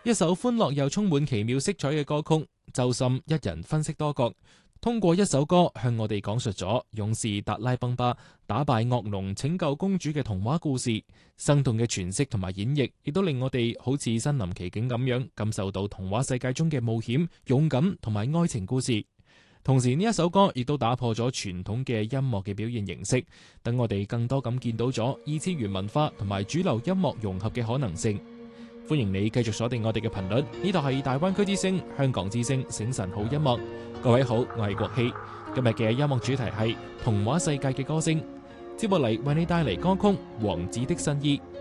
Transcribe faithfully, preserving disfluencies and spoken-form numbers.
一首歡樂又充滿奇妙色彩嘅歌曲，周深一人分析多角，通過一首歌向我哋講述咗勇士達拉崩巴打敗惡龍拯救公主嘅童話故事。生動嘅詮釋同埋演繹，亦都令我哋好似身臨其境咁樣感受到童話世界中嘅冒險、勇敢同埋愛情故事。同時呢一首歌亦都打破咗傳統嘅音樂嘅表現形式，等我哋更多咁見到咗二次元文化同埋主流音樂融合嘅可能性。歡迎你繼續鎖定我哋嘅頻率，呢度係大灣區之聲、香港之聲醒晨好音樂。各位好，我係國希。今日嘅音樂主題係童話世界嘅歌聲。接落嚟為你帶嚟歌曲《王子的新衣》。